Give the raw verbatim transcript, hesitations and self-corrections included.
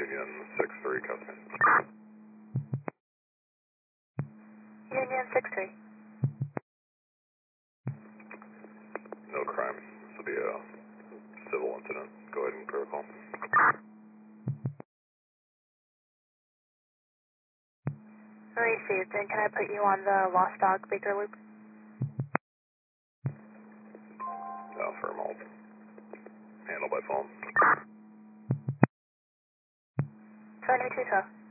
Union six three, copy. Union six three. No crime. This will be a civil incident. Go ahead and protocol. Received. And can I put you on the Lost Dog Baker Loop? No, firm hold. Handle by phone. seven two two.